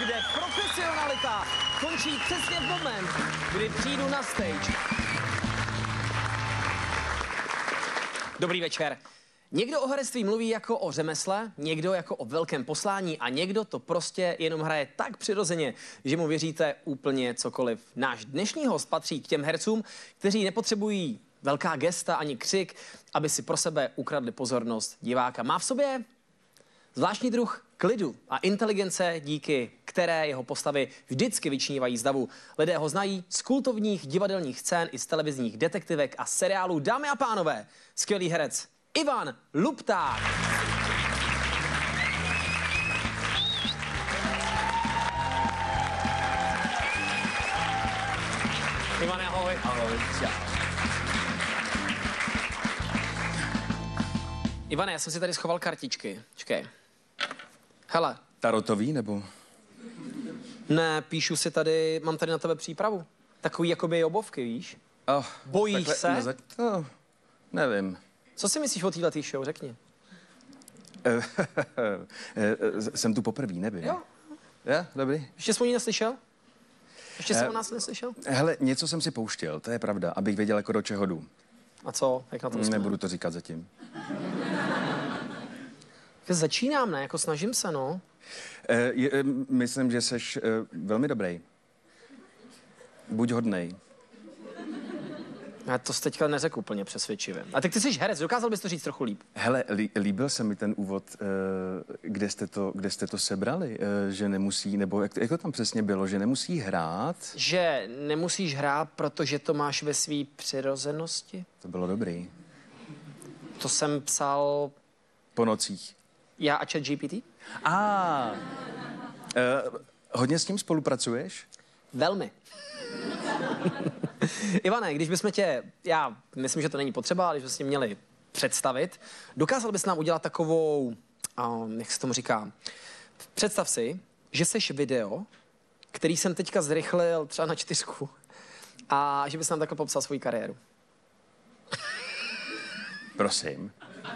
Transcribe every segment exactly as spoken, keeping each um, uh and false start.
kde profesionalita končí přesně v moment, kdy přijdu na stage. Dobrý večer. Někdo o herectví mluví jako o řemesle, někdo jako o velkém poslání a někdo to prostě jenom hraje tak přirozeně, že mu věříte úplně cokoliv. Náš dnešní host patří k těm hercům, kteří nepotřebují velká gesta ani křik, aby si pro sebe ukradli pozornost diváka. Má v sobě zvláštní druh klidu a inteligence, díky které jeho postavy vždycky vyčnívají z davu. Lidé ho znají z kultovních divadelních scén i z televizních detektivek a seriálů. Dámy a pánové, skvělý herec Ivan Lupták. Ivan, ahoj. Ahoj, čau. Ivane, já jsem si tady schoval kartičky. Čekej. Hele. Tarotový, nebo? Ne, píšu si tady, mám tady na tebe přípravu. Takový jakoby obovky, víš? Oh, Bojíš takhle, se? Neza... No, nevím. Co si myslíš o této show, řekni. Jsem tu poprvé, nevím. Jo. Je, dobrý. Ještě jsi o ní neslyšel? Ještě jsi Eh, o nás neslyšel? Hele, něco jsem si pouštěl, to je pravda, abych věděl, jako do čeho jdu. A co? Jak na to jsme? Nebudu to říkat zatím. Začínám, ne? Jako snažím se, no. E, je, e, myslím, že seš e, velmi dobrý. Buď hodnej. Já to jsi teďka neřekl úplně přesvědčivě. A tak ty jsi herec, dokázal bys to říct trochu líp. Hele, lí, líbil se mi ten úvod, e, kde, jste to, kde jste to sebrali, e, že nemusí, nebo jak to, jak to tam přesně bylo, že nemusí hrát? Že nemusíš hrát, protože to máš ve své přirozenosti? To bylo dobrý. To jsem psal Po nocích. já a ChatGPT? A e, hodně s tím spolupracuješ? Velmi. Ivane, když bychom tě, já myslím, že to není potřeba, ale když bychom tě měli představit, dokázal bys nám udělat takovou, um, jak se tomu říká, představ si, že seš video, který jsem teďka zrychlil třeba na čtyřku a že bys nám takhle popsal svou kariéru. Prosím.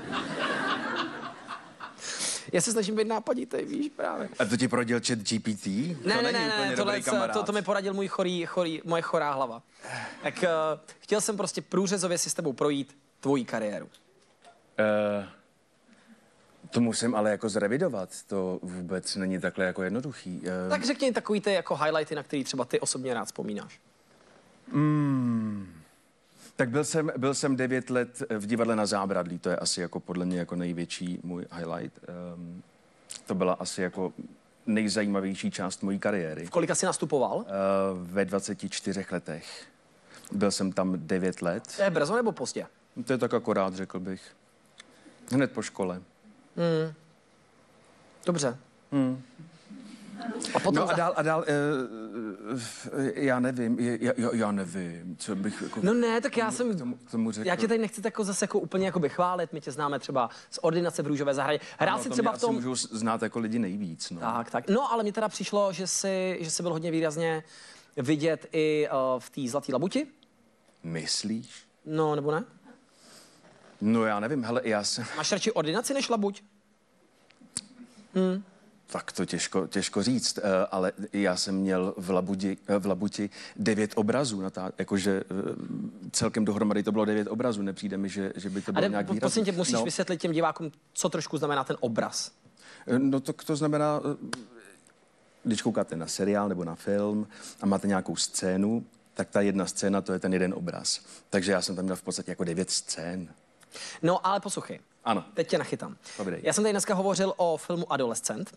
Já se snažím být nápaditý, víš, právě. A to ti poradil chat G P T? Ne, to ne, není ne, úplně ne, dobrý tohle, kamarád. to, to mi poradil můj chorý, chorý, moje chorá hlava. Tak uh, chtěl jsem prostě průřezově si s tebou projít tvoji kariéru. Uh, to musím ale jako zrevidovat, to vůbec není takhle jako jednoduchý. Uh, Tak řekni takový ty jako highlighty, na který třeba ty osobně rád vzpomínáš. mm, tak byl jsem, byl jsem devět let v divadle Na Zábradlí, to je asi jako podle mě jako největší můj highlight. Um, to byla asi jako nejzajímavější část mojí kariéry. V kolika jsi nastupoval? Uh, ve dvaceti čtyřech letech. Byl jsem tam devět let. To je brzo nebo pozdě? To je tak akorát, řekl bych. Hned po škole. Hmm. Dobře. Hmm. A potom No a za... dál, a dál, uh, já nevím, já, já, já nevím, co bych jako... No ne, tak já jsem... K tomu, k tomu řekl. Já tě tady nechci jako zase jako úplně jakoby chválit, my tě známe třeba z Ordinace v Růžové zahradě. Hrál Ano, jsi to třeba mě v tom... asi můžu znát jako lidi nejvíc, no. Tak, tak. No, ale mi teda přišlo, že jsi, že jsi byl hodně výrazně vidět i uh, v té Zlatý labuti. Myslíš? No, nebo ne? No já nevím, hele, já jsem... Máš radši Ordinaci než labuť? Hmm. Tak to těžko, těžko říct, uh, ale já jsem měl v Labuti, uh, v Labuti devět obrazů, natá- jakože uh, celkem dohromady to bylo devět obrazů, nepřijde mi, že, že by to bylo Ale nějak výrazný. prosím tě, musíš no. vysvětlit těm divákům, co trošku znamená ten obraz. Uh, No to, to znamená, uh, když koukáte na seriál nebo na film a máte nějakou scénu, tak ta jedna scéna, to je ten jeden obraz. Takže já jsem tam měl v podstatě jako devět scén. No, ale poslouchej. Ano. Teď tě nachytám. Dobrý. Já jsem tady dneska hovořil o filmu Adolescent.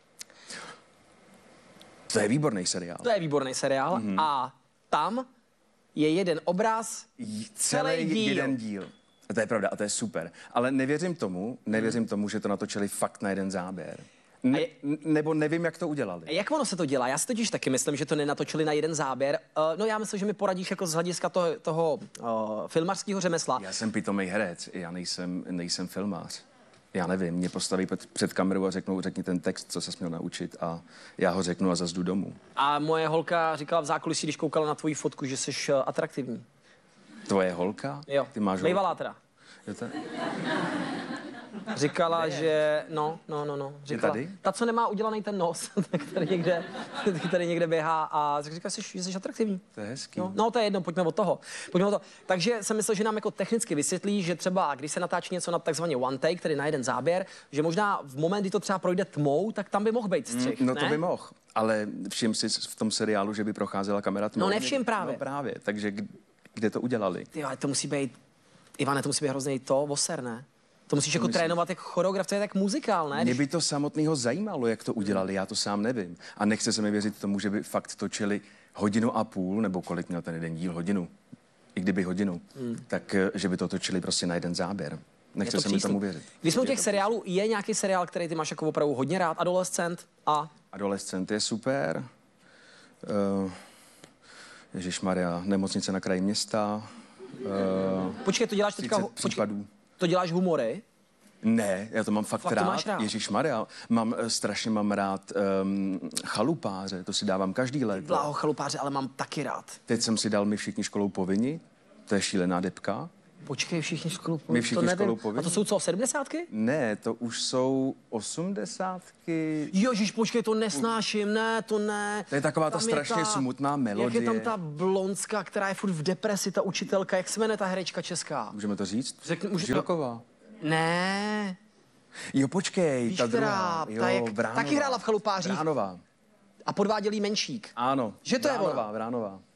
To je výborný seriál. To je výborný seriál mm-hmm. a tam je jeden obraz, J- celý Celý díl. jeden díl. A to je pravda a to je super. Ale nevěřím tomu, nevěřím tomu, že to natočili fakt na jeden záběr. Ne, je- n- nebo nevím, jak to udělali. Jak ono se to dělá? Já si totiž taky myslím, že to nenatočili na jeden záběr. Uh, no já myslím, že mi poradíš jako z hlediska toho, toho uh, filmařského řemesla. Já jsem pitomej herec, já nejsem, nejsem filmář. Já nevím, mě postaví před, před kameru a řeknou, řekni ten text, co ses měl naučit a já ho řeknu a zas jdu domů. A moje holka říkala v zákulisí, když koukala na tvoji fotku, že jsi uh, atraktivní. Tvoje holka? Jo, Ty máš bývalá teda. holku? Je to... Říkala, že... No, no, no, no. Říkala, tady? ta, co nemá udělaný ten nos, tak tady někde, tak tady někde běhá a říkala, že jsi atraktivní. To je hezký. No, no, to je jedno, pojďme od toho. Pojďme od toho. Takže jsem myslel, že nám jako technicky vysvětlí, že třeba, když se natáčí něco na takzvaně one take, tedy na jeden záběr, že možná v moment, kdy to třeba projde tmou, tak tam by mohl být střih, Mm, no ne? to by mohl, ale všim si v tom seriálu, že by procházela kamera tmou. No nevšim právě. No právě, takže k- kde to udělali? Ty, ale to musí být, Ivane, to musí být hrozný to, voser, ne? To musíš jako myslím. trénovat jako choreograf, to je tak muzikál, ne? Mě by to samotného zajímalo, jak to udělali, já to sám nevím. A nechce se mi věřit tomu, že by fakt točili hodinu a půl, nebo kolik měl ten jeden díl, hodinu, i kdyby hodinu, hmm. tak eh, že by to točili prostě na jeden záběr. Je Nechce to se mi přístup. tomu věřit. Když jsme u Je těch to- seriálů, je nějaký seriál, který ty máš jako opravdu hodně rád, Adolescent a... Adolescent je super. Uh, Ježišmarja, Nemocnice na kraji města. Uh, Počkej, to děláš teďka... třicet hu- Počkej, případů. to děláš humory? Ne, já to mám fakt, Fakt to rád. máš rád? Ježišmarja, mám eh, strašně mám rád um, Chalupáře, to si dávám každý let. Bláho chalupáře, ale mám taky rád. Teď jsem si dal My všichni školou povinni, to je šílená depka. Počkej, všichni školu My všichni to nevím. školou povinni. A to jsou co, sedmdesátky? Ne, to už jsou osmdesátky. Ježíš, počkej, to nesnáším, ne, to ne. To je taková ta Tam je strašně smutná melodie. Jak je tam ta blonská, která je furt v depresi, ta učitelka, jak se jmenuje ta herečka česká? Můžeme to říct? Řekni- může- Žilková. Ne, Jo, počkej, Víš, ta která? druhá. Ta Jo, jak- Vránová. taky hrála v Chalupářích. Vránová. a podváděl jí Menšík. Ano. Že to je Vránová, ona? Vránová.